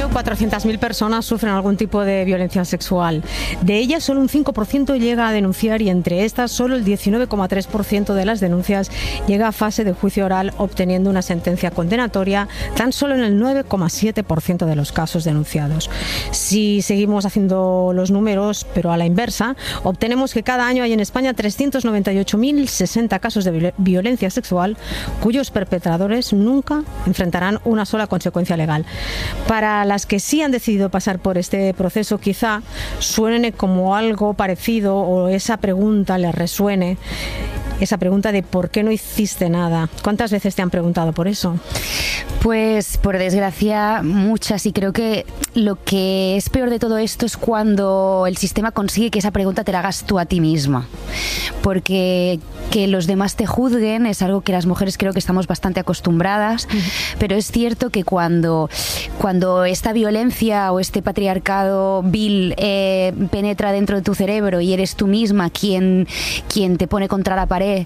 año 400.000 personas sufren algún tipo de violencia sexual. De ellas, solo un 5% llega a denunciar y entre estas, solo el 19,3% de las denuncias llega a fase de juicio oral, obteniendo una sentencia condenatoria tan solo en el 9,7% de los casos denunciados. Si seguimos haciendo los números, pero a la inversa, obtenemos que cada año hay en España 398.060 casos de violencia sexual cuyos perpetradores nunca enfrentarán una sola consecuencia legal. Para las que sí han decidido pasar por este proceso, quizá suene como algo parecido o esa pregunta les resuene. Esa pregunta de ¿por qué no hiciste nada? ¿Cuántas veces te han preguntado por eso? Pues por desgracia muchas, y creo que lo que es peor de todo esto es cuando el sistema consigue que esa pregunta te la hagas tú a ti misma, porque que los demás te juzguen es algo que las mujeres creo que estamos bastante acostumbradas, pero es cierto que cuando esta violencia o este patriarcado vil penetra dentro de tu cerebro y eres tú misma quien te pone contra la pared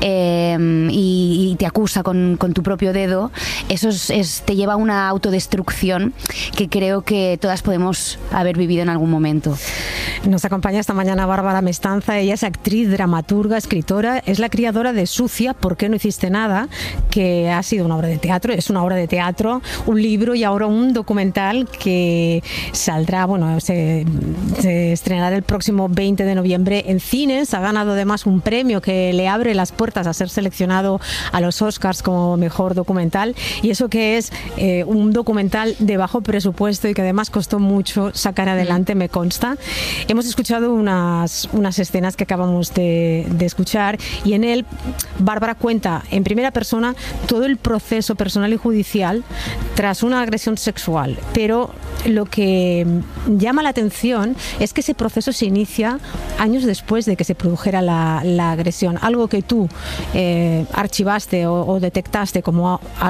y te acusa con tu propio dedo, eso te lleva a una autodestrucción que creo que todas podemos haber vivido en algún momento. Nos acompaña esta mañana Bárbara Mestanza. Ella es actriz, dramaturga, escritora, es la creadora de Sucia, ¿por qué no hiciste nada?, que ha sido una obra de teatro, es una obra de teatro, un libro y ahora un documental que saldrá, se estrenará el próximo 20 de noviembre en cines. Ha ganado además un premio que le abre las puertas a ser seleccionado a los Oscars como mejor documental, y eso que es un documental de bajo presupuesto y que además costó mucho sacar adelante, me consta. Hemos escuchado unas escenas que acabamos de escuchar y en él Bárbara cuenta en primera persona todo el proceso personal y judicial tras una agresión sexual, pero lo que llama la atención es que ese proceso se inicia años después de que se produjera la agresión, algo que tú archivaste o detectaste como